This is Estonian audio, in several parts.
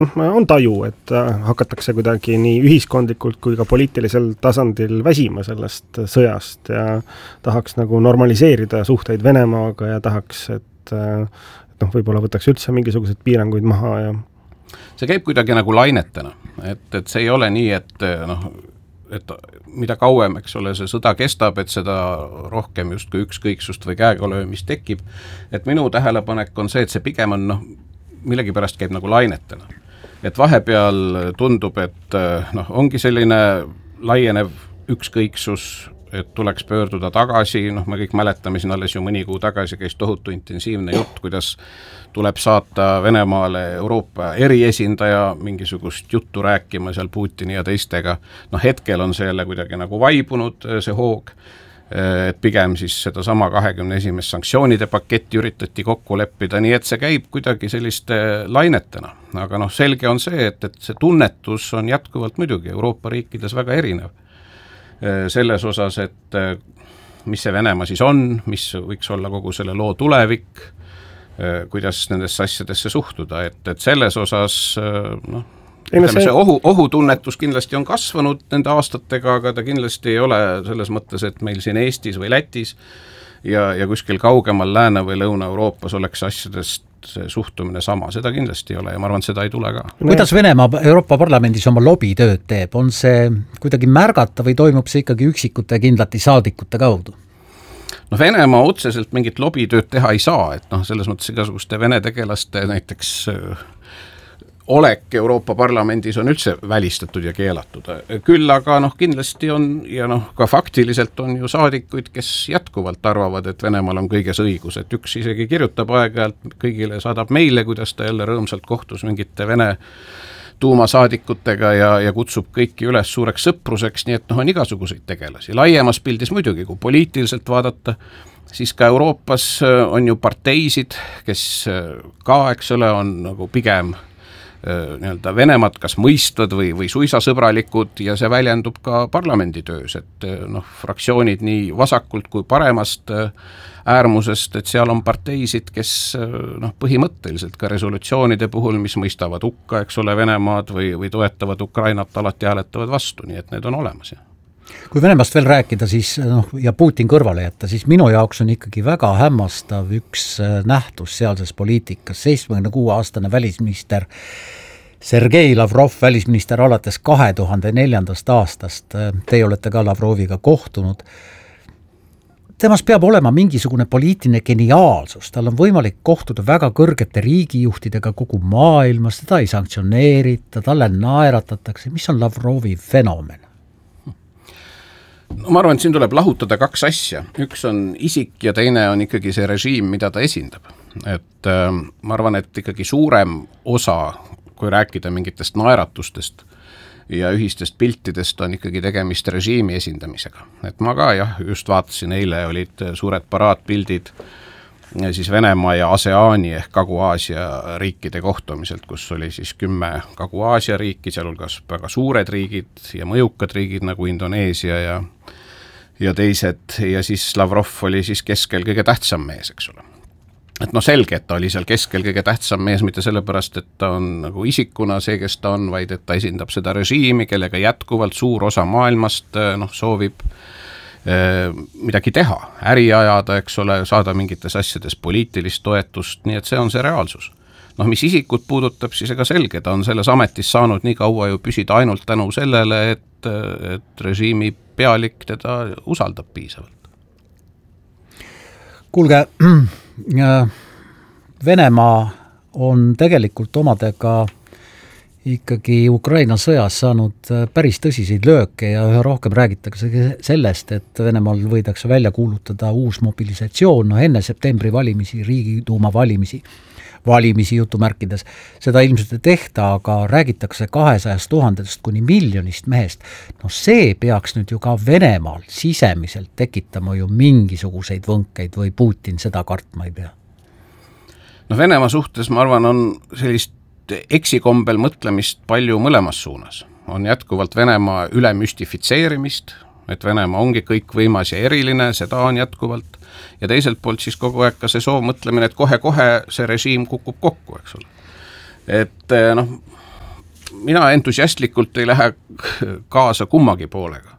on taju, et hakatakse kuidagi nii ühiskondlikult kui ka poliitilisel tasandil väsima sellest sõjast ja tahaks nagu normaliseerida suhteid Venemaaga ja tahaks, et võib-olla võtaks üldse mingisuguseid piiranguid maha ja see käib kuidagi nagu lainetena, et see ei ole nii, et mida kauem, eks ole, see sõda kestab, et seda rohkem justkui ükskõiksust või käegalöömist tekib. Et minu tähelepanek on see, et see pigem on, millegipärast käib nagu lainetena. Et vahepeal tundub, et ongi selline laienev ükskõiksus, et tuleks pöörduda tagasi, me kõik mäletame siin alles ju mõni kuu tagasi käis tohutu intensiivne jutt, kuidas tuleb saata Venemaale Euroopa eriesindaja mingisugust juttu rääkima seal Putini ja teistega. Hetkel on see jälle kuidagi nagu vaibunud, see hoog, et pigem siis seda sama 21. sanktsioonide paketti üritati kokku leppida, nii et see käib kuidagi selliste lainetena. Aga selge on see, et see tunnetus on jätkuvalt muidugi Euroopa riikides väga erinev. Selles osas, et mis see Venemaa siis on, mis võiks olla kogu selle loo tulevik, kuidas nendesse asjadesse suhtuda, et selles osas see ohutunnetus kindlasti on kasvanud nende aastatega, aga ta kindlasti ei ole selles mõttes, et meil siin Eestis või Lätis ja kuskil kaugemal Lääne- või Lõuna-Euroopas oleks asjadest see suhtumine sama, seda kindlasti ei ole ja ma arvan, et seda ei tule ka. Kuidas Venemaa Euroopa Parlamendis oma lobitööd teeb? On see kuidagi märgata või toimub see ikkagi üksikute kindlati saadikute kaudu? Venemaa otseselt mingit lobitööd teha ei saa, et selles mõttes igasuguste Vene tegelaste näiteks olek Euroopa Parlamendis on üldse välistatud ja keelatud. Küll aga kindlasti on ja ka faktiliselt on ju saadikuid, kes jätkuvalt arvavad, et Venemaal on kõiges õigus, et üks isegi kirjutab aeg-ajalt kõigile, saadab meile, kuidas ta jälle rõõmsalt kohtus mingite Vene tuumasaadikutega ja kutsub kõiki üles suureks sõpruseks, nii et on igasuguseid tegelasi. Laiemas pildis muidugi, kui poliitiliselt vaadata, siis ka Euroopas on ju parteisid, kes ka, eks ole, on nagu pigem Venemaad kas mõistvad või suisa sõbralikud ja see väljendub ka parlamenditöös, et fraktsioonid nii vasakult kui paremast äärmusest, et seal on parteisid, kes põhimõtteliselt ka resolutsioonide puhul, mis mõistavad hukka, eks ole, Venemaad või toetavad Ukrainat, alati hääletavad vastu, nii et need on olemas. Kui Venemaast veel rääkida siis, ja Putin kõrvale jätta, siis minu jaoks on ikkagi väga hämmastav üks nähtus sealses poliitikas. 76-aastane välisminister Sergei Lavrov, välisminister alates 2004. aastast, teie olete ka Lavroviga kohtunud. Temas peab olema mingisugune poliitiline geniaalsus, tal on võimalik kohtuda väga kõrgete riigijuhtidega kogu maailmas, teda ei sanktsioneerita, talle naeratatakse. Mis on Lavrovi fenomen? Ma arvan, et siin tuleb lahutada kaks asja. Üks on isik ja teine on ikkagi see režiim, mida ta esindab. Et ma arvan, et ikkagi suurem osa, kui rääkida mingitest naeratustest ja ühistest piltidest, on ikkagi tegemist režiimi esindamisega. Et ma ka just vaatasin, eile olid suured paraatpildid siis Venemaa ja ASEANi ehk Kagu-Aasia riikide kohtumiselt, kus oli siis 10 Kagu-Aasia riiki, sealhulgas väga suured riigid ja mõjukad riigid nagu Indoneesia ja teised, ja siis Lavrov oli siis keskel kõige tähtsam mees, eks ole. Et selge, et ta oli seal keskel kõige tähtsam mees, mitte sellepärast, et ta on nagu isikuna see, kes ta on, vaid et ta esindab seda režiimi, kellega jätkuvalt suur osa maailmast soovib midagi teha, äri ajada, eks ole, saada mingites asjades poliitilist toetust, nii et see on see reaalsus. Mis isikut puudutab, siis ega selge, ta on selles ametis saanud nii kaua ju püsida ainult tänu sellele, et režiimi pealik teda usaldab piisavalt. Kuulge, Venemaa on tegelikult omadega ikkagi Ukraina sõjas saanud päris tõsiseid lööke ja üha rohkem räägitakse sellest, et Venemaal võidakse välja kuulutada uus mobilisatsioon, enne septembri valimisi, Riigiduuma valimisi jutumärkides. Seda ilmselt ei tehta, aga räägitakse 200 000 kuni miljonist mehest. See peaks nüüd ju ka Venemaal sisemiselt tekitama ju mingisuguseid võnkeid või Putin seda kartma ei pea? Venemaa suhtes, ma arvan, on sellist eksikombel mõtlemist palju mõlemas suunas. On jätkuvalt Venemaa ülemüstifitseerimist, et Venemaa ongi kõikvõimas ja eriline, seda on jätkuvalt. Ja teiselt poolt siis kogu aeg ka see soov mõtlemine, et kohe-kohe see režiim kukub kokku, eks ole. Et mina entusiastlikult ei lähe kaasa kummagi poolega.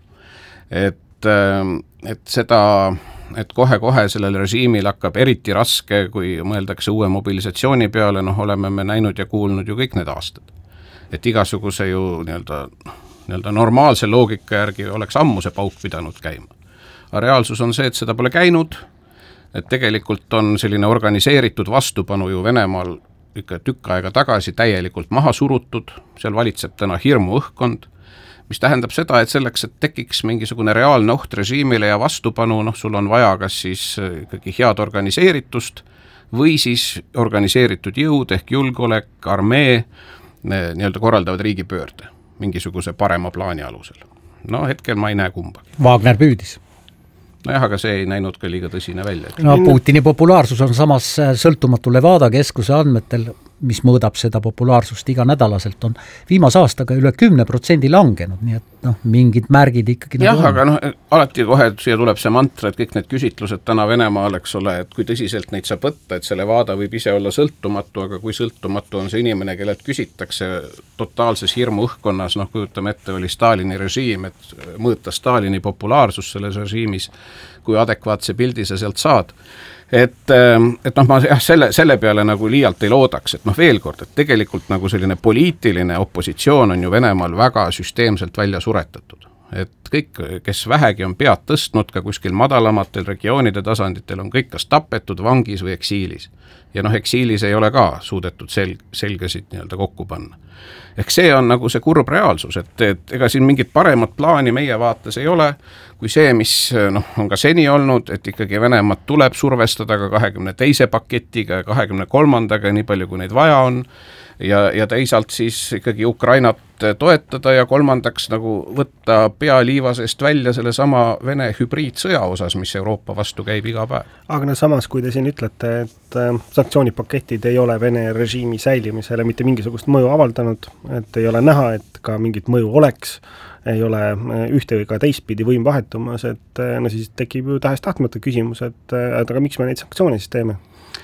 Et seda, et kohe-kohe sellel režiimil hakkab eriti raske, kui mõeldakse uue mobilisatsiooni peale, oleme me näinud ja kuulnud ju kõik need aastad. Et igasuguse ju nii-öelda normaalse loogika järgi oleks ammu see pauk pidanud käima. Aga reaalsus on see, et seda pole käinud, et tegelikult on selline organiseeritud vastupanu ju Venemaal ikka tükk aega tagasi täielikult maha surutud, seal valitseb täna hirmu õhkkond, mis tähendab seda, et selleks, et tekiks mingisugune reaalne oht režiimile ja vastupanu, sul on vaja kas siis ikkagi head organiseeritust või siis organiseeritud jõud ehk julgeolek, armee nii-öelda korraldavad riigipöörde mingisuguse parema plaani alusel. Hetkel ma ei näe kumbagi. Wagner püüdis. Nojah, aga see ei näinud ka liiga tõsine välja. Putini populaarsus on samas sõltumatu Levada keskuse andmetel, mis mõõdab seda populaarsust iga nädalaselt, on viimase aastaga üle 10% langenud, nii et mingid märgid ikkagi aga alati kohe siia tuleb see mantra, et kõik need küsitlused täna Venemaal, eks ole, et kui tõsiselt neid saab võtta, et see Levada võib ise olla sõltumatu, aga kui sõltumatu on see inimene, kellelt küsitakse totaalses hirmu õhkkonnas, kujutame ette, oli Stalini režiim, et mõõta Stalini populaarsus selles režiimis, kui adekvaatse pildi sa sealt saad. Ma selle peale nagu liialt ei loodaks, et veel kord, et tegelikult nagu selline poliitiline opositsioon on ju Venemaal väga süsteemselt välja suretatud. Et kõik, kes vähegi on pead tõstnud ka kuskil madalamatel regioonide tasanditel, on kõik kas tapetud, vangis või eksiilis. Ja eksiilis ei ole ka suudetud selgesid nii-öelda kokku panna. Ehk see on nagu see kurb reaalsus, et ega siin mingit paremat plaani meie vaates ei ole, kui see, mis on ka seni olnud, et ikkagi Venemaad tuleb survestada ka 22. paketiga ja 23. nii palju, kui neid vaja on, ja teisalt siis ikkagi Ukrainat toetada ja kolmandaks nagu võtta pea liivasest välja selle sama Vene hübriidsõja osas, mis Euroopa vastu käib iga päev. Aga samas, kui te siin ütlete, et sanktsioonipaketid ei ole Vene režiimi säilimisele mitte mingisugust mõju avaldanud, et ei ole näha, et ka mingit mõju oleks, ei ole ühte või ka teistpidi võim vahetumas, et siis tekib ju tahes-tahtmata küsimus, et aga miks me neid sanktsioone siis teeme?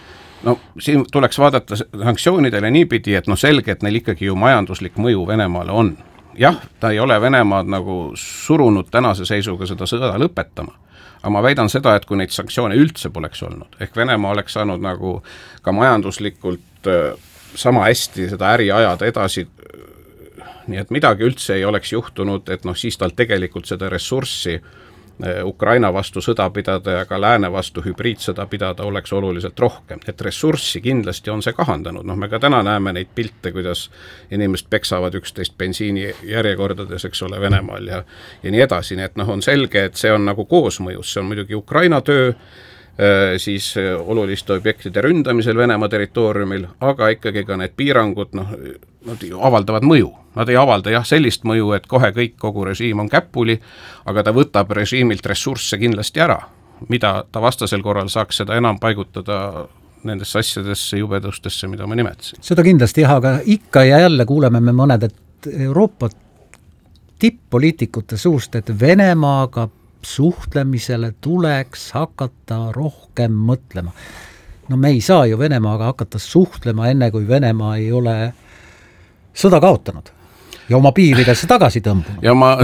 Siin tuleks vaadata sanktsioonidele niipidi, et selge, et neil ikkagi ju majanduslik mõju Venemaale on. Jah, ta ei ole Venemaad nagu surunud tänase seisuga seda sõda lõpetama, aga ma väidan seda, et kui neid sanktsioone üldse poleks olnud, ehk Venemaa oleks saanud nagu ka majanduslikult sama hästi seda äri ajada edasi, nii et midagi üldse ei oleks juhtunud, et siis tal tegelikult seda ressurssi Ukraina vastu sõda pidada ja ka lääne vastu hübriidsõda pidada oleks oluliselt rohkem. Et ressurssi kindlasti on see kahandanud. Me ka täna näeme neid pilte, kuidas inimesed peksavad üksteist bensiini järjekordades, eks ole, Venemaal ja nii edasi. Nii et on selge, et see on nagu koosmõjus. See on muidugi Ukraina töö, siis oluliste objektide ründamisel Venemaa territooriumil, aga ikkagi ka need piirangud, nad avaldavad mõju. Nad ei avalda sellist mõju, et kohe kogu režiim on käpuli, aga ta võtab režiimilt ressursse kindlasti ära, mida ta vastasel korral saaks seda enam paigutada nendesse asjadesse, jubedustesse, mida ma nimetasin. Seda kindlasti aga ikka ja jälle kuuleme me mõned, et Euroopa tipp-poliitikute suust, et Venemaaga suhtlemisele tuleks hakata rohkem mõtlema. Me ei saa ju Venemaaga hakata suhtlema enne, kui Venemaa ei ole sõda kaotanud ja oma piiridesse tagasi tõmbunud. Ja ma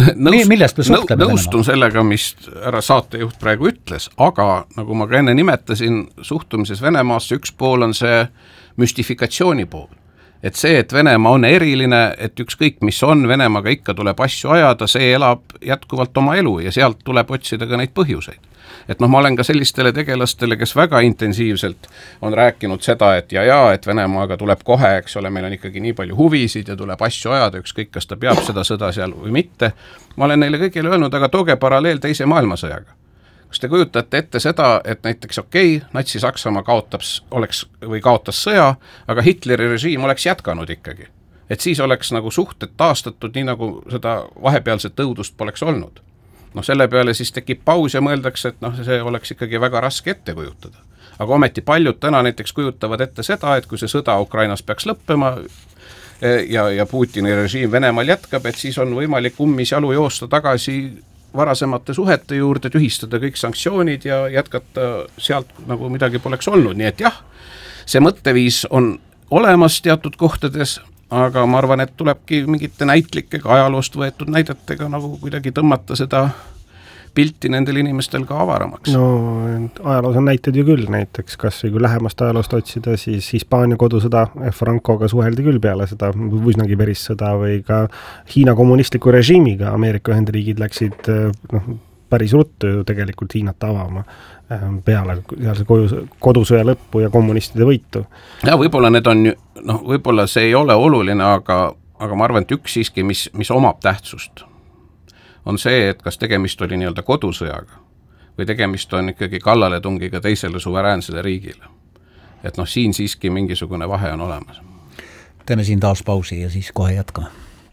nõustun sellega, mis härra saatejuht praegu ütles, aga nagu ma ka enne nimetasin, suhtumises Venemaasse üks pool on see müstifikatsiooni pool. Et see, et Venemaa on eriline, et ükskõik mis on, Venemaaga ikka tuleb asju ajada, see elab jätkuvalt oma elu ja sealt tuleb otsida ka neid põhjuseid. Et ma olen ka sellistele tegelastele, kes väga intensiivselt on rääkinud seda, et et Venemaaga tuleb kohe, eks ole, meil on ikkagi nii palju huvisid ja tuleb asju ajada, ükskõik kas ta peab seda sõda seal või mitte. Ma olen neile kõigile öelnud, aga tooge paralleel teise maailmasõjaga. Kas te kujutate ette seda, et näiteks Natsi-Saksamaa kaotas sõja, aga Hitleri režiim oleks jätkanud ikkagi. Et siis oleks nagu suhted taastatud nii, nagu seda vahepealset õudust poleks olnud. Selle peale siis tekib paus ja mõeldakse, et see oleks ikkagi väga raske ette kujutada. Aga ometi paljud täna näiteks kujutavad ette seda, et kui see sõda Ukrainas peaks lõppema ja Putini režiim Venemaal jätkab, et siis on võimalik ummisjalu joosta tagasi varasemate suhete juurde, tühistada kõik sanktsioonid ja jätkata sealt nagu midagi poleks olnud. Nii et jah, see mõtteviis on olemas teatud kohtades, aga ma arvan, et tulebki mingite näitlikega ajaloost võetud näidetega nagu kuidagi tõmmata seda pilti nendel inimestel ka avaramaks. No ajaloos on näited ju küll, näiteks kas või kui lähemast ajaloost otsida, siis Hispaania kodusõda Francoga suheldi küll peale seda üsnagi verissõda või ka Hiina kommunistliku režiimiga Ameerika Ühendriigid läksid päris ruttu ju tegelikult Hiinat avama peale kodusõja lõppu ja kommunistide võitu. Ja võib-olla need on, võib-olla see ei ole oluline, aga ma arvan, et üks siiski, mis omab tähtsust, on see, et kas tegemist oli nii-öelda kodusõjaga või tegemist on ikkagi kallaletungiga teisele suveräänsele riigile. Et siin siiski mingisugune vahe on olemas. Teeme siin taas pausi ja siis kohe jätkame.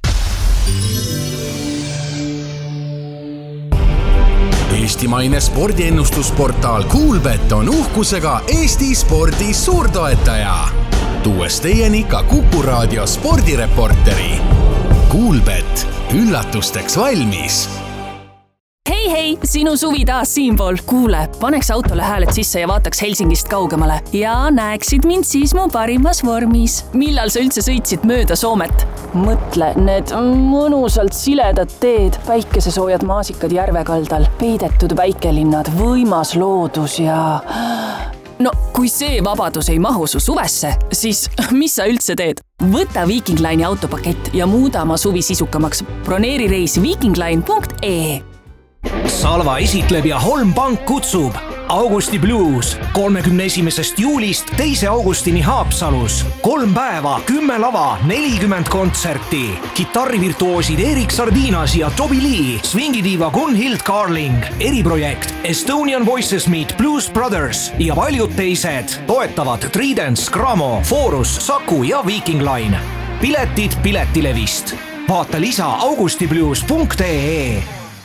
Eestimaine spordiennustusportaal Kuulbet on uhkusega Eesti spordi suurtoetaja. Tuues teieni ka Kuku Raadio spordireporteri. Kuulbet, üllatusteks valmis. Hei, sinu suvi taas siinpool. Kuule, paneks autole hääled sisse ja vaataks Helsingist kaugemale. Ja näeksid mind siis mu parimas vormis. Millal sa üldse sõitsid mööda Soomet? Mõtle, need mõnusalt siledad teed, päikesesoojad maasikad järvekaldal, peidetud väikelinnad, võimas loodus ja... No, kui see vabadus ei mahu su suvesse, siis mis sa üldse teed? Võta Viking Line'i autopakett ja muuda oma suvi sisukamaks. Broneeri reis vikingline.ee. Salva esitleb ja Holm Pank kutsub Augusti Blues 31. juulist 2. augustini Haapsalus. 3 päeva, 10 lava, 40 kontserti. Kitarrivirtuoosid Erik Sardinas ja Toby Lee, swingidiiva Gunhild Carling, eriprojekt Estonian Voices Meet Blues Brothers ja paljud teised toetavad Tridents, Gramo, Forus, Saku ja Viking Line. Piletid Piletilevist. Vaata lisa augustiblues.ee.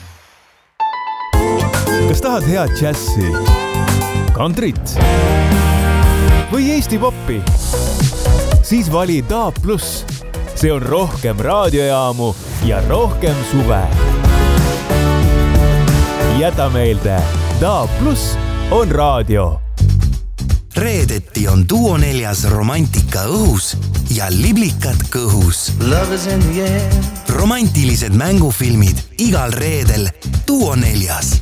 Kas tahad head džässi, kantrit või Eesti poppi? Siis vali DAB+. See on rohkem raadiojaamu ja rohkem suve. Jäta meelde, DAB+ on raadio. Reedeti on Duo 4 romantika õhus ja liblikad kõhus. Romantilised mängufilmid igal reedel Duo 4.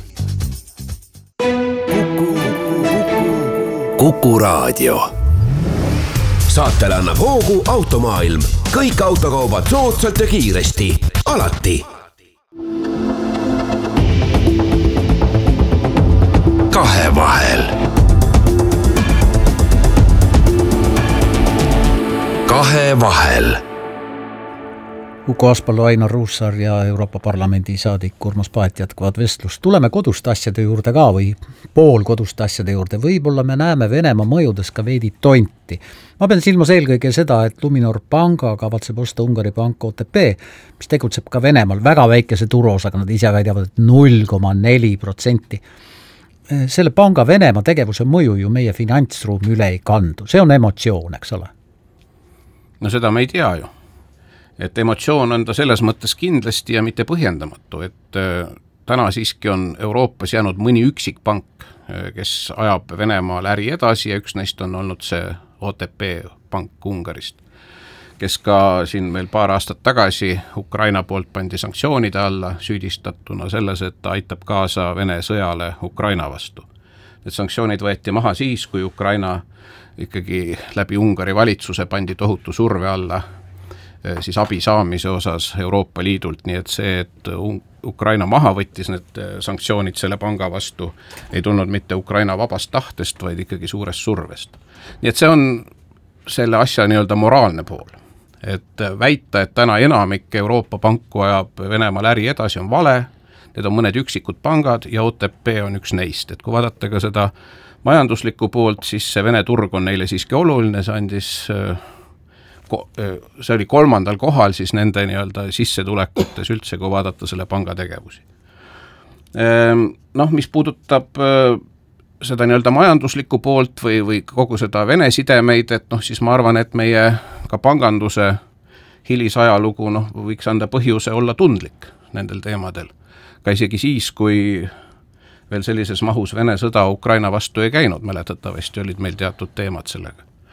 Kuku Raadio. Saatele annab hoogu Automaailm. Kõik autokaubad soodsalt ja kiiresti. Alati. Kahevahel. Kahevahel. Uku Aspalu, Ainar Ruussaar ja Euroopa Parlamendi saadik Urmas Paet jätkavad vestlust. Tuleme koduste asjade juurde ka või pool koduste asjade juurde. Võib-olla me näeme Venemaa mõjudes ka veidi tonti. Ma pean silmas eelkõige seda, et Luminor panga kavatseb osta Ungari pank OTP, mis tegutseb ka Venemaal väga väikese turuosaga, nad ise väidavad, et 0,4%. Selle panga Venemaa tegevuse mõju ju meie finantsruumi üle ei kandu. See on emotsioon, eks ole? No seda me ei tea ju. Et emotsioon on ta selles mõttes kindlasti ja mitte põhjendamatu, et täna siiski on Euroopas jäänud mõni üksik pank, kes ajab Venemaal äri edasi ja üks neist on olnud see OTP pank Ungarist, kes ka siin meil paar aastat tagasi Ukraina poolt pandi sanktsioonide alla süüdistatuna selles, et ta aitab kaasa Vene sõjale Ukraina vastu. Need sanktsioonid võeti maha siis, kui Ukraina ikkagi läbi Ungari valitsuse pandi tohutu surve alla siis abi saamise osas Euroopa Liidult, nii et see, et Ukraina maha võttis need sanktsioonid selle panga vastu, ei tulnud mitte Ukraina vabast tahtest, vaid ikkagi suurest survest. Nii et see on selle asja nii-öelda moraalne pool. Et väita, et täna enamik Euroopa panku ajab Venemaal äri edasi, on vale, need on mõned üksikud pangad ja OTP on üks neist. Et kui vaadata ka seda majanduslikku poolt, siis see Vene turg on neile siiski oluline, see oli 3. kohal siis nende nii-öelda sissetulekutes üldse, kui vaadata selle panga tegevusi. Mis puudutab seda nii-öelda majanduslikku poolt või kogu seda Vene sidemeid, et siis ma arvan, et meie ka panganduse hilisajalugu võiks anda põhjuse olla tundlik nendel teemadel. Ka isegi siis, kui veel sellises mahus Vene sõda Ukraina vastu ei käinud, mäletatavasti olid meil teatud teemad sellega.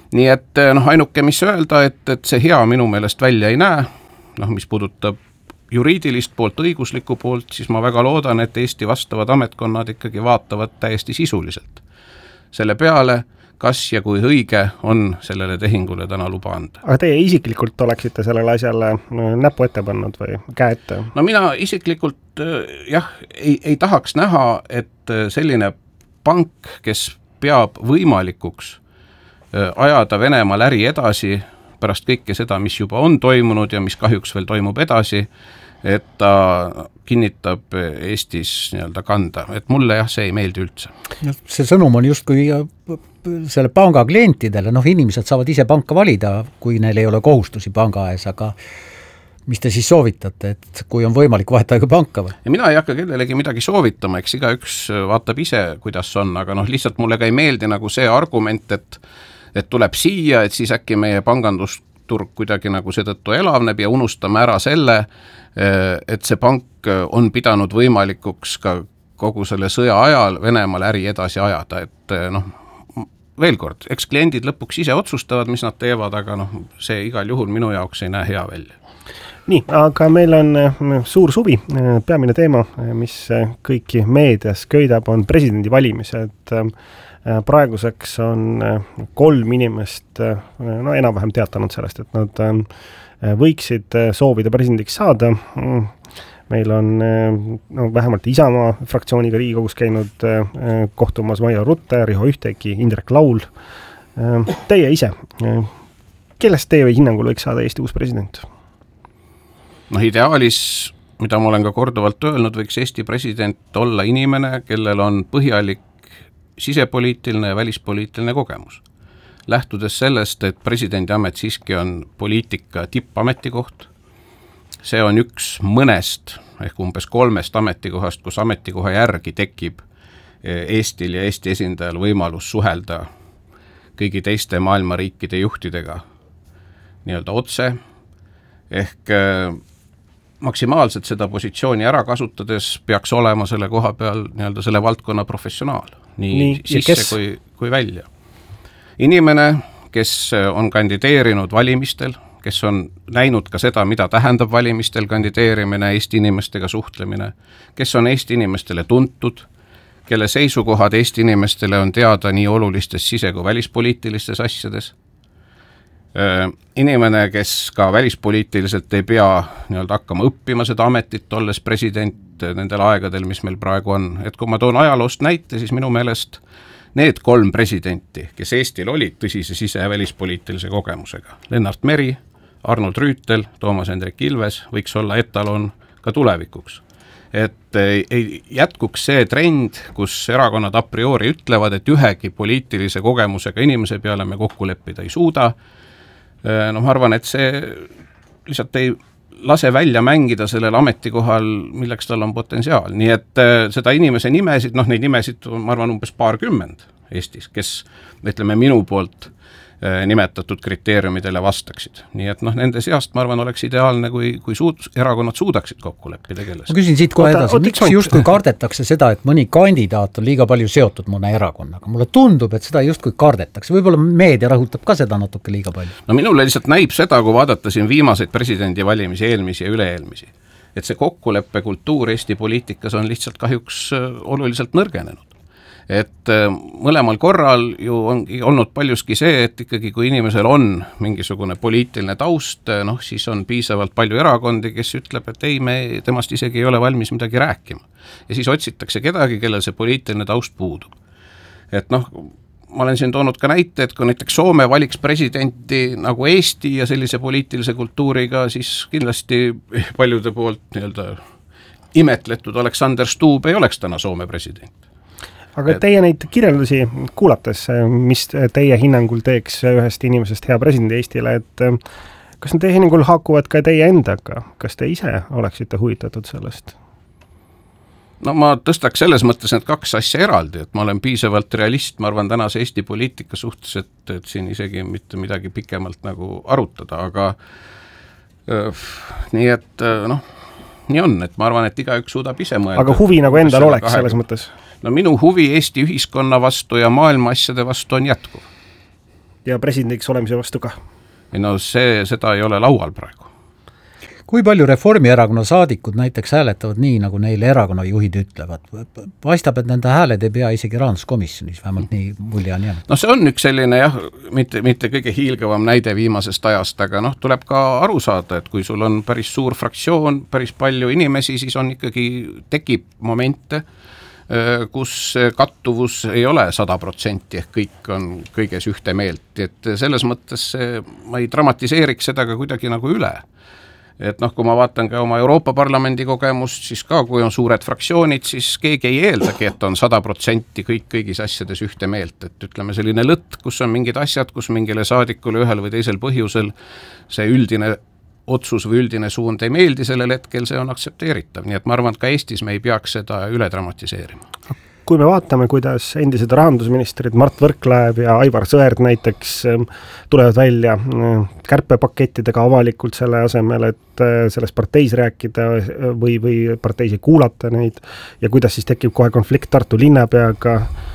nii et ainuke, mis öelda, et see hea minu meelest välja ei näe, mis puudutab juriidilist poolt, õiguslikku poolt, siis ma väga loodan, et Eesti vastavad ametkonnad ikkagi vaatavad täiesti sisuliselt selle peale, kas ja kui õige on sellele tehingule täna luba anda. Aga teie isiklikult oleksite sellele asjale näpu ette pannud või käe ette? No mina isiklikult ei tahaks näha, et selline pank, kes peab võimalikuks ajada Venemaal äri edasi pärast kõike seda, mis juba on toimunud ja mis kahjuks veel toimub edasi, et ta kinnitab Eestis nii-öelda kanda, et mulle see ei meeldi üldse. See sõnum on justkui selle panga klientidele, inimesed saavad ise panka valida, kui neil ei ole kohustusi panga ees, aga mis te siis soovitate, et kui on võimalik, vahetage panka või? Ja mina ei hakka kellelegi midagi soovitama, eks igaüks vaatab ise, kuidas on, aga lihtsalt mulle ka ei meeldi nagu see argument, et tuleb siia, et siis äkki meie pangandusturg kuidagi nagu seetõttu elavneb ja unustame ära selle, et see pank on pidanud võimalikuks ka kogu selle sõja ajal Venemaal äri edasi ajada, et veel kord, eks kliendid lõpuks ise otsustavad, mis nad teevad, aga see igal juhul minu jaoks ei näe hea välja. Nii, aga meil on suur suvi, peamine teema, mis kõiki meedias köidab, on presidendivalimised. Praeguseks on 3 inimest enam-vähem teatanud sellest, et nad võiksid soovida presidendiks saada. Meil on vähemalt Isamaa fraktsiooniga Riigikogus käinud kohtumas Maio Rutte, Riho Ühtegi, Indrek Laul. Teie ise, kellest teie hinnangul võiks saada Eesti uus president? Ideaalis, mida ma olen ka korduvalt öelnud, võiks Eesti president olla inimene, kellel on põhjalik sisepoliitiline ja välispoliitiline kogemus. Lähtudes sellest, et presidendi amet siiski on poliitika tippametikoht, see on üks mõnest ehk umbes 3 ametikohast, kus ametikoha järgi tekib Eestil ja Eesti esindajal võimalus suhelda kõigi teiste maailma riikide juhtidega nii-öelda otse, ehk maksimaalselt seda positsiooni ära kasutades peaks olema selle koha peal nii-öelda selle valdkonna professionaal, nii sisse kui välja. Inimene, kes on kandideerinud valimistel, kes on näinud ka seda, mida tähendab valimistel kandideerimine, Eesti inimestega suhtlemine, kes on Eesti inimestele tuntud, kelle seisukohad Eesti inimestele on teada nii olulistes sise- kui välispoliitilistes asjades. Inimene, kes ka välispoliitiliselt ei pea nii-öelda hakkama õppima seda ametit, olles president nendel aegadel, mis meil praegu on. Et kui ma toon ajaloost näite, siis minu meelest need 3 presidenti, kes Eestil olid tõsise sise- ja välispoliitilise kogemusega, Lennart Meri, Arnold Rüütel, Toomas Hendrik Ilves, võiks olla etalon ka tulevikuks. Et ei jätkuks see trend, kus erakonnad a priori ütlevad, et ühegi poliitilise kogemusega inimese peale me kokku leppida ei suuda. Ma arvan, et see lihtsalt ei lase välja mängida sellel ametikohal, milleks tal on potentsiaal. Nii et seda inimese nimesid, neid nimesid ma arvan umbes 20 Eestis, kes ütleme minu poolt nimetatud kriteeriumidele vastaksid. Nii et nende seast ma arvan oleks ideaalne, kui erakonnad suudaksid kokku leppida kelles. Ma küsin siit kohe edasi, miks justkui kardetakse seda, et mõni kandidaat on liiga palju seotud mõne erakonnaga? Mulle tundub, et seda justkui kardetakse. Võib-olla meedia rõhutab ka seda natuke liiga palju. Minule lihtsalt näib seda, kui vaadata siin viimaseid presidendivalimisi, eelmisi ja üle-eelmisi, et see kokkuleppe kultuur Eesti poliitikas on lihtsalt kahjuks oluliselt nõrgenenud. Et mõlemal korral ju ongi olnud paljuski see, et ikkagi kui inimesel on mingisugune poliitiline taust, siis on piisavalt palju erakondi, kes ütleb, et ei, me temast isegi ei ole valmis midagi rääkima. Ja siis otsitakse kedagi, kellel see poliitiline taust puudub. Et ma olen siin toonud ka näite, et kui näiteks Soome valiks presidenti nagu Eesti ja sellise poliitilise kultuuriga, siis kindlasti paljude poolt nii-öelda imetletud Alexander Stubb ei oleks täna Soome president. Aga teie neid kirjeldusi kuulates, mis teie hinnangul teeks ühest inimesest hea presidendi Eestile, et kas need teie hinnangul haakuvad ka teie endaga? Kas te ise oleksite huvitatud sellest? Ma tõstaks selles mõttes need 2 asja eraldi, et ma olen piisavalt realist, ma arvan tänase Eesti poliitika suhtes, et siin isegi mitte midagi pikemalt nagu arutada, aga nii et nii on, et ma arvan, et igaüks suudab ise mõelda. Aga huvi nagu endal oleks selles mõttes? Minu huvi Eesti ühiskonna vastu ja maailma asjade vastu on jätkuv. ja presidendiks olemise vastu ka? No seda ei ole laual praegu. Kui palju Reformierakonna saadikud näiteks hääletavad nii, nagu neile erakonna juhid ütlevad? Paistab, et nende hääled ei pea isegi rahanduskomisjonis, vähemalt nii mulje on jäänud. No see on üks selline mitte kõige hiilgavam näide viimasest ajast, aga tuleb ka aru saada, et kui sul on päris suur fraktsioon, päris palju inimesi, siis on ikkagi tekib momente, kus kattuvus ei ole 100%, ehk kõik on kõiges ühte meelt, et selles mõttes ma ei dramatiseeriks seda ka kuidagi nagu üle. Et kui ma vaatan ka oma Euroopa Parlamendi kogemust, siis ka kui on suured fraktsioonid, siis keegi ei eeldagi, et on 100% kõigis asjades ühte meelt, et ütleme selline lõtt, kus on mingid asjad, kus mingile saadikule ühel või teisel põhjusel see üldine otsus või üldine suund ei meeldi sellel hetkel, see on aktsepteeritav, nii et ma arvan, et ka Eestis me ei peaks seda üle dramatiseerima. Kui me vaatame, kuidas endised rahandusministrid Mart Võrklaev ja Aivar Sõerd näiteks tulevad välja kärpepakettidega avalikult selle asemel, et selles parteis rääkida või parteis ei kuulata neid ja kuidas siis tekib kohe konflikt Tartu linnapeaga,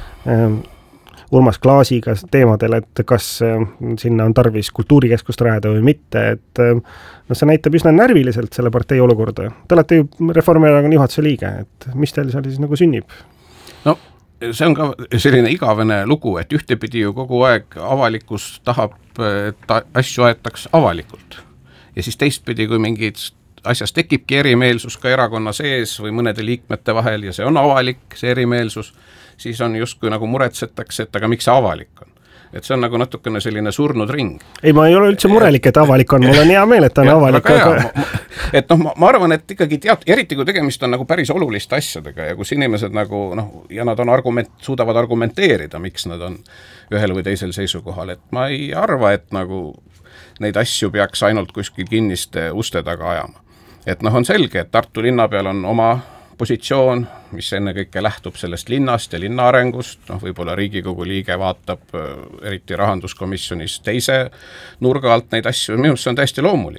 Urmas Klaasiga teemadel, et kas sinna on tarvis kultuurikeskust rajada või mitte, et see näitab üsna närviliselt selle partei olukorda. Te olete ju Reformierakonna juhatuse liige, et mis teil seal siis nagu sünnib? No see on ka selline igavene lugu, et ühtepidi ju kogu aeg avalikkus tahab, et asju aetaks avalikult. Ja siis teistpidi, kui mingid asjas tekibki erimeelsus ka erakonna sees või mõnede liikmete vahel ja see on avalik, see erimeelsus, siis on justkui nagu muretsetakse, et aga miks see avalik on. Et see on nagu natukene selline surnud ring. Ei, ma ei ole üldse murelik, et avalik on, mul on hea meel, et on avalik. Et ma arvan, et ikkagi eriti kui tegemist on nagu päris oluliste asjadega ja kus inimesed nagu, ja nad on suudavad argumenteerida, miks nad on ühel või teisel seisukohal, et ma ei arva, et nagu neid asju peaks ainult kuskil kinniste uste taga ajama. Et on selge, et Tartu linna peal on oma positsioon, mis enne kõike lähtub sellest linnast ja linna arengust, võib-olla Riigikogu liige vaatab eriti rahanduskomisjonis teise nurga alt neid asju, minu see on täiesti loomulik.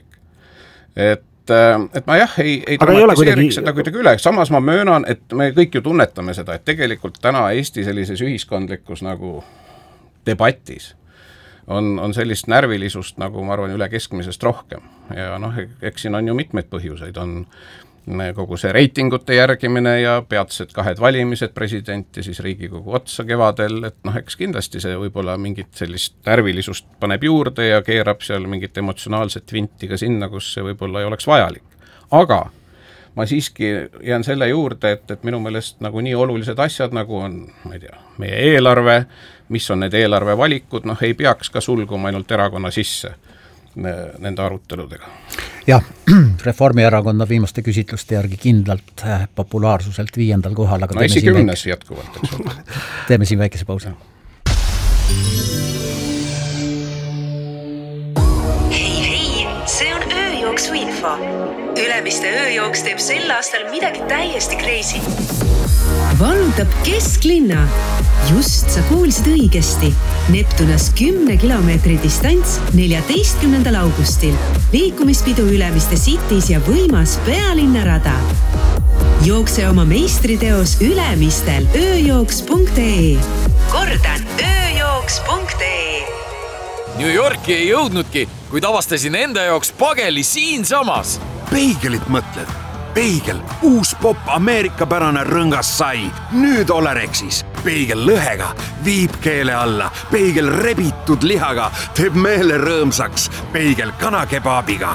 Et ma ei dramatiseeriks seda kuidagi üle, samas ma möönan, et me kõik ju tunnetame seda, et tegelikult täna Eesti sellises ühiskondlikus nagu debatis on sellist närvilisust, nagu ma arvan, üle keskmisest rohkem. Ja eks siin on ju mitmeid põhjuseid, on kogu see reitingute järgimine ja peatsed 2 valimised, president ja siis Riigikogu otsa kevadel, et eks kindlasti see võib-olla mingit sellist närvilisust paneb juurde ja keerab seal mingit emotsionaalset vinti ka sinna, kus see võib-olla ei oleks vajalik. Aga ma siiski jään selle juurde, et minu meelest nagu nii olulised asjad, nagu on, ma ei tea, meie eelarve, mis on need eelarve valikud, ei peaks ka sulguma ainult erakonna sisse nende aruteludega. Jah, Reformierakonna viimaste küsitluste järgi kindlalt populaarsuselt 5. kohal, aga esi 10 jätkuvalt. Teeme siin väikese pausi. Hei, see on ööjooksu info. Ülemiste ööjooks teeb sel aastal midagi täiesti crazy. Vallutab kesklinna. Just sa kuulsid õigesti. Neptunas 10 kilomeetri distants 14. augustil. Liikumispidu Ülemiste Cities ja võimas pealinnarada. Jookse oma meistriteos Ülemistel ööjooks.ee. Kordan, ööjooks.ee. New Yorki ei jõudnudki, kuid avastasin enda jaoks pageli siinsamas. Peigelit mõtled? Peigel, uus pop ameerikapärane rõngas sai. Nüüd Olerexis. Peigel lõhega, viib keele alla. Peigel rebitud lihaga, teeb meele rõõmsaks. Peigel kanakebaabiga.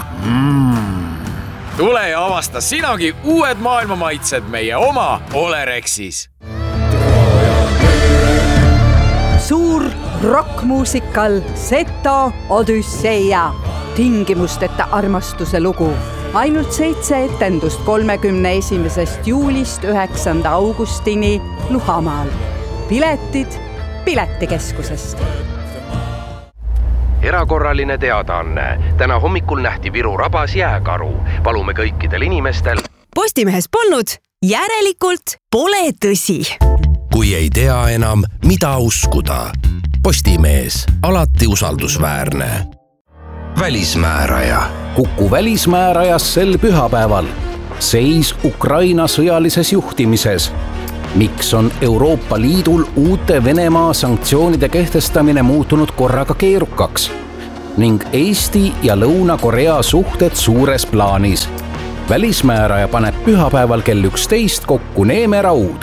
Tule ja avasta sinagi uued maailmamaitsed meie oma Olerexis. Suur rockmuusikal Seto Odüsseia. Tingimusteta armastuse lugu. Ainult 7 etendust 31. juulist 9. augustini Luhamaal. Piletid Piletikeskusest. Erakorraline teadaanne. Täna hommikul nähti Viru rabas jääkaru. Palume kõikidel inimestel. Postimehes polnud, järelikult pole tõsi. Kui ei tea enam, mida uskuda. Postimees, alati usaldusväärne. Välismääraja. Kuku välismäärajas sel pühapäeval. Seis Ukraina sõjalises juhtimises. miks on Euroopa Liidul uute Venemaa sanktsioonide kehtestamine muutunud korraga keerukaks ning Eesti ja Lõuna-Korea suhted suures plaanis. Välismääraja paneb pühapäeval kell 11 kokku Neeme Raud.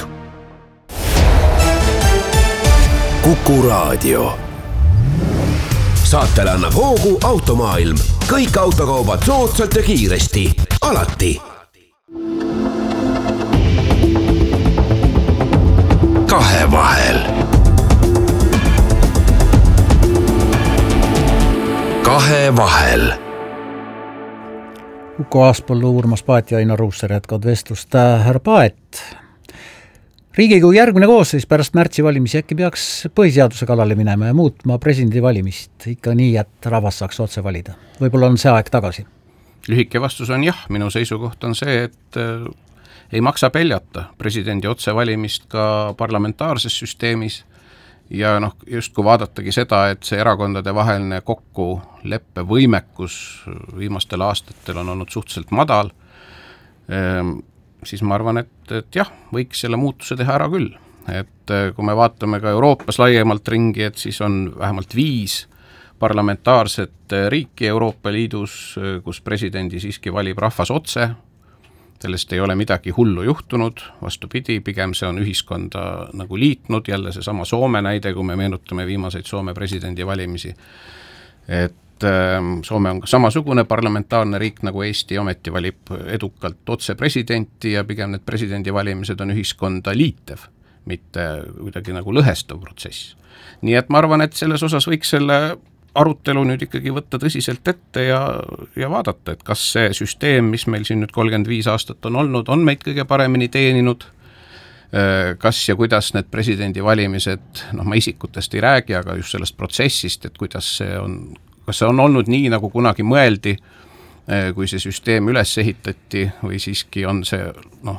Kuku Raadio. Saatele annab hoogu Automaailm. Kõik autokaubad soodsalt ja kiiresti. Alati. Kahevahel. Kahevahel. Uko Aaspõllu, Urmas Paet ja Ainar Ruussaar jätkavad vestlust. Härra Paet, Riigikogu järgmine koosseis pärast märtsi valimisi äkki peaks põhiseaduse kallale minema ja muutma presidendi valimist ikka nii, et rahvas saaks otse valida. Võib-olla on see aeg tagasi? Lühike vastus on jah, minu seisukoht on see, et ei maksa peljata presidendi otsevalimist ka parlamentaarses süsteemis ja just kui vaadatagi seda, et see erakondade vaheline kokkuleppe võimekus viimastel aastatel on olnud suhteliselt madal, siis ma arvan, et jah, võiks selle muutuse teha ära küll. Et kui me vaatame ka Euroopas laiemalt ringi, et siis on vähemalt 5 parlamentaarset riiki Euroopa Liidus, kus presidendi siiski valib rahvas otse. Sellest ei ole midagi hullu juhtunud, vastupidi, pigem see on ühiskonda nagu liitnud, jälle see sama Soome näide, kui me meenutame viimaseid Soome presidendi valimisi. Et Soome on samasugune parlamentaarne riik nagu Eesti, ometi valib edukalt otse presidenti ja pigem need presidendi valimised on ühiskonda liitev, mitte kuidagi nagu lõhestav protsess. Nii et ma arvan, et selles osas võiks selle arutelu nüüd ikkagi võtta tõsiselt ette ja vaadata, et kas see süsteem, mis meil siin nüüd 35 aastat on olnud, on meid kõige paremini teeninud, kas ja kuidas need presidendi valimised, ma isikutest ei räägi, aga just sellest protsessist, et kuidas kas see on olnud nii, nagu kunagi mõeldi, kui see süsteem üles ehitati või siiski on see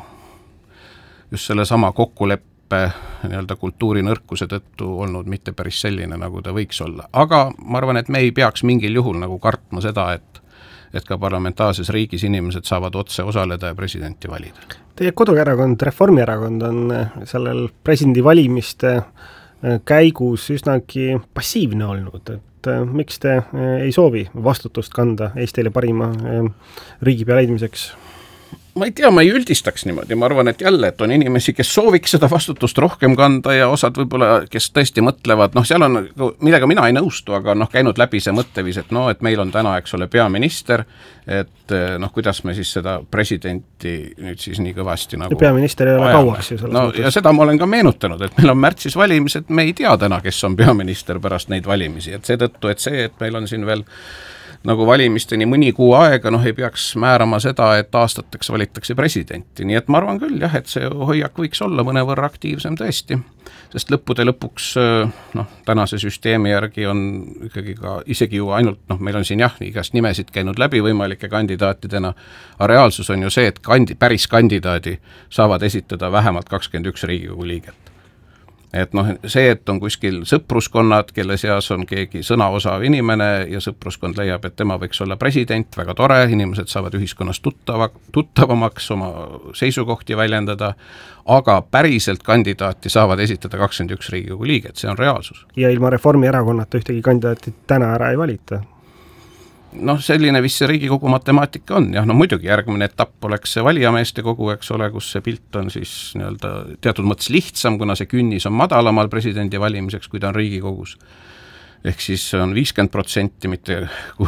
just selle sama kokkuleppe nii-öelda kultuurinõrkuse tõttu olnud mitte päris selline, nagu ta võiks olla. Aga ma arvan, et me ei peaks mingil juhul nagu kartma seda, et ka parlamentaarses riigis inimesed saavad otse osaleda ja presidenti valida. Teie koduerakond, Reformierakond on sellel presidendi valimiste käigus üsnagi passiivne olnud, et miks te ei soovi vastutust kanda Eestile parima riigipea leidmiseks? Ma ei tea, ma ei üldistaks niimoodi, ma arvan, et jälle, et on inimesi, kes sooviks seda vastutust rohkem kanda ja osad võib-olla, kes tõesti mõtlevad, seal on, millega mina ei nõustu, aga käinud läbi see mõttevis, et et meil on täna, eks ole, peaminister, et kuidas me siis seda presidenti nüüd siis nii kõvasti nagu peaminister ei ole kauaks ju selles mõttes. Ja seda ma olen ka meenutanud, et meil on märtsis valimised, me ei tea täna, kes on peaminister pärast neid valimisi, et seetõttu, et meil on siin veel nagu valimisteni mõni kuu aega, ei peaks määrama seda, et aastateks valitakse presidenti. Nii et ma arvan küll, jah, et see hoiak võiks olla mõnevõrra aktiivsem tõesti, sest lõppude lõpuks tänase süsteemi järgi on ikkagi ka isegi ju ainult, meil on siin igast nimesid käinud läbi võimalike kandidaatidena, aga reaalsus on ju see, et päris kandidaadi saavad esitada vähemalt 21 Riigikogu liiget. Et see, et on kuskil sõpruskonnad, kelle seas on keegi sõnaosav inimene ja sõpruskond leiab, et tema võiks olla president, väga tore, inimesed saavad ühiskonnas tuttavamaks oma seisukohti väljendada, aga päriselt kandidaati saavad esitada 21 Riigikogu liiget, see on reaalsus. Ja ilma Reformierakonnata ühtegi kandidaati täna ära ei valita? Selline vist see Riigikogu matemaatika on, muidugi järgmine etapp oleks see valijameeste kogu, eks ole, kus see pilt on siis nii-öelda teatud mõttes lihtsam, kuna see künnis on madalamal presidendi valimiseks, kui ta on Riigikogus. Ehk siis on 50%, mitte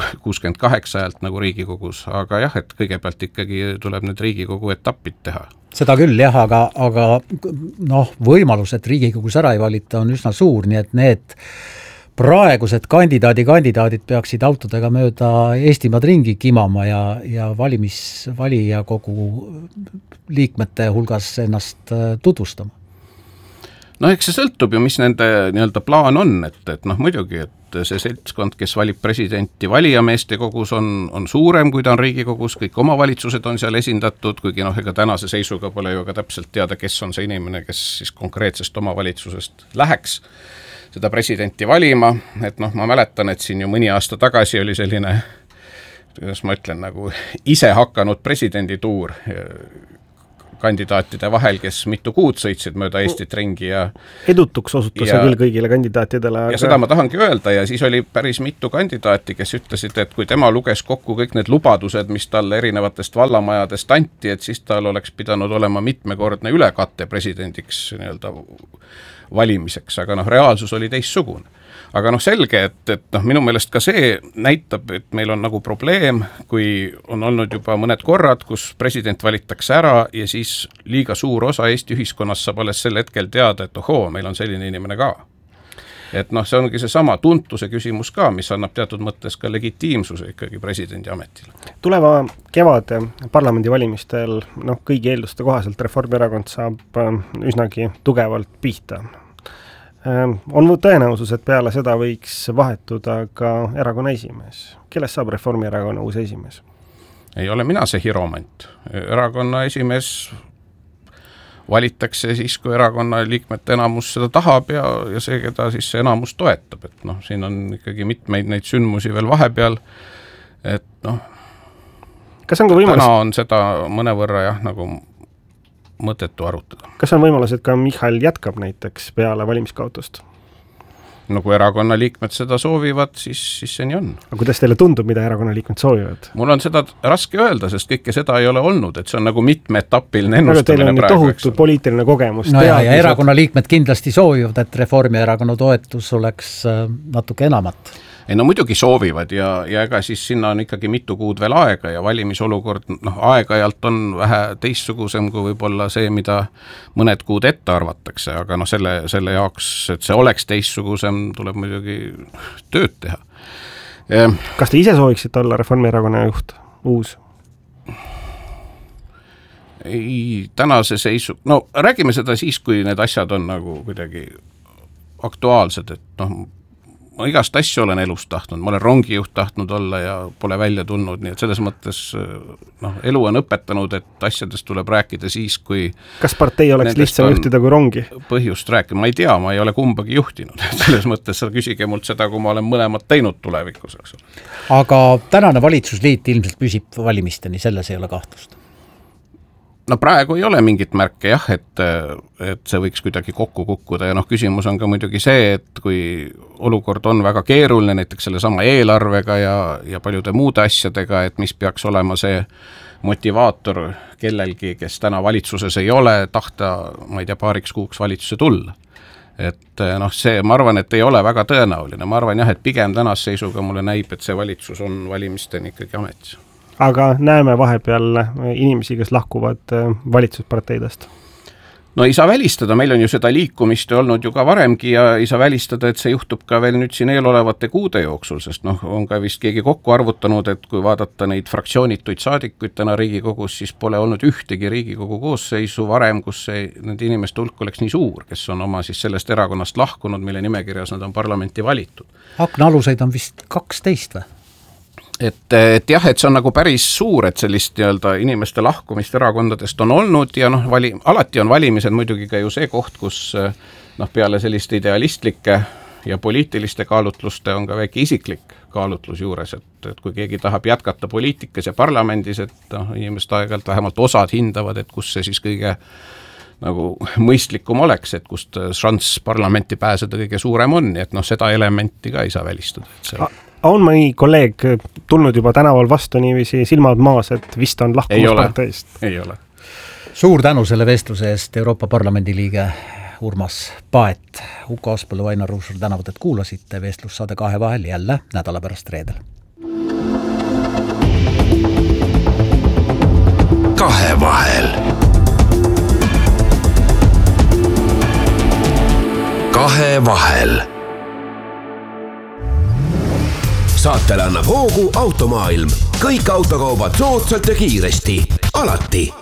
68 häält nagu Riigikogus, aga jah, et kõigepealt ikkagi tuleb need Riigikogu etapid teha. Seda küll jah, aga võimalus, et Riigikogus ära ei valita on üsna suur, nii et need praegused kandidaadid peaksid autodega mööda Eestimaad ringi kimama ja valija kogu liikmete hulgas ennast tutvustama. Eks see sõltub ju, mis nende nii-öelda plaan on, et muidugi, et see seltskond, kes valib presidenti valijameeste kogus on suurem, kui ta on Riigikogus, kõik omavalitsused on seal esindatud, kuigi ega tänase seisuga pole ju ka täpselt teada, kes on see inimene, kes siis konkreetsest omavalitsusest läheks seda presidenti valima, et ma mäletan, et siin ju mõni aasta tagasi oli selline, kuidas ma ütlen, nagu ise hakanud presidendituur kandidaatide vahel, kes mitu kuud sõitsid mööda Eestit ringi ja edutuks osutus see küll kõigile kandidaatidele. Ja seda ma tahangi öelda ja siis oli päris mitu kandidaati, kes ütlesid, et kui tema luges kokku kõik need lubadused, mis talle erinevatest vallamajadest anti, et siis tal oleks pidanud olema mitmekordne ülekate presidendiks nii-öelda valimiseks, aga reaalsus oli teistsugune. Aga selge, et minu meelest ka see näitab, et meil on nagu probleem, kui on olnud juba mõned korrad, kus president valitakse ära ja siis liiga suur osa Eesti ühiskonnast saab alles sel hetkel teada, et ohoo, meil on selline inimene ka. Et see ongi see sama tuntuse küsimus ka, mis annab teatud mõttes ka legitiimsuse ikkagi presidendi ametile. Tuleva kevade parlamendivalimistel kõigi eelduste kohaselt Reformierakond saab üsnagi tugevalt pihta. On tõenäosus, et peale seda võiks vahetuda ka erakonna esimees. Kellest saab Reformierakonna uus esimees? Ei ole mina see hiromant. Erakonna esimees valitakse siis, kui erakonna liikmete enamus seda tahab ja see, keda siis see enamus toetab. Et siin on ikkagi mitmeid neid sündmusi veel vahepeal. Et kas on ka võimalus? Täna on seda mõnevõrra nagu mõtetu arutada. Kas on võimalus, et ka Michal jätkab näiteks peale valimiskaotust? Kui erakonna liikmed seda soovivad, siis see nii on. Aga kuidas teile tundub, mida erakonna liikmed soovivad? Mul on seda raske öelda, sest kõike seda ei ole olnud, et see on nagu mitmeetappiline ennustamine praegu. Teil on tohutu poliitiline kogemus. Ja erakonna liikmed kindlasti soovivad, et Reformierakonna toetus oleks natuke enamat. Ei muidugi soovivad ja ega siis sinna on ikkagi mitu kuud veel aega ja valimisolukord aeg-ajalt on vähe teistsugusem kui võib-olla see, mida mõned kuud ette arvatakse, aga selle jaoks, et see oleks teistsugusem, tuleb muidugi tööd teha. Kas te ise sooviksite olla Reformierakonna juht, uus? Ei, tänase seisu, räägime seda siis, kui need asjad on nagu kuidagi aktuaalsed, et ma igast asju olen elus tahtnud, ma olen rongijuht tahtnud olla ja pole välja tulnud, nii et selles mõttes elu on õpetanud, et asjadest tuleb rääkida siis, kui kas partei oleks lihtsam juhtida kui rongi? Põhjust rääkida, ma ei tea, ma ei ole kumbagi juhtinud, selles mõttes küsige mult seda, kui ma olen mõlemad teinud tulevikus. Aga tänane valitsusliit ilmselt püsib valimisteni, selles ei ole kahtlust. Praegu ei ole mingit märke jah, et see võiks kuidagi kokku kukkuda ja küsimus on ka muidugi see, et kui olukord on väga keeruline, näiteks selle sama eelarvega ja paljude muude asjadega, et mis peaks olema see motivaator kellelgi, kes täna valitsuses ei ole, tahta, ma ei tea, paariks kuuks valitsusse tulla. Et see, ma arvan, et ei ole väga tõenäoline, ma arvan jah, et pigem tänase seisuga mulle näib, et see valitsus on valimisteni ikkagi ametis. Aga näeme vahepeal inimesi, kes lahkuvad valitsusparteidest? Ei saa välistada, meil on ju seda liikumist olnud ju ka varemgi ja ei saa välistada, et see juhtub ka veel nüüd siin eelolevate kuude jooksul, sest on ka vist keegi kokku arvutanud, et kui vaadata neid fraktsioonituid saadikuid täna Riigikogus, siis pole olnud ühtegi Riigikogu koosseisu varem, kus nende inimeste hulk oleks nii suur, kes on oma siis sellest erakonnast lahkunud, mille nimekirjas nad on parlamenti valitud. Aknaaluseid on vist 12 või? Et jah, et see on nagu päris suur, et sellist inimeste lahkumist erakondadest on olnud ja alati on valimised muidugi ka ju see koht, kus peale selliste idealistlike ja poliitiliste kaalutluste on ka väike isiklik kaalutlus juures, et kui keegi tahab jätkata poliitikas ja parlamendis, et inimest aeg-ajalt vähemalt osad hindavad, et kus see siis kõige nagu mõistlikum oleks, et kust šanss parlamenti pääseda kõige suurem on, et seda elementi ka ei saa välistada, et see on mõni kolleeg tulnud juba tänaval vastu niiviisi silmad maas, et vist on lahkumas parteist? Ei ole. Suur tänu selle vestluse eest, Euroopa Parlamendi liige Urmas Paet. Uko Aspõllu, Ainar Ruussaar tänavad, et kuulasite vestlussaade Kahe vahel jälle nädala pärast reedel. Kahe vahel. Kahe vahel. Saatele annab hoogu Automaailm. Kõik autokaubad soodsalt ja kiiresti. Alati.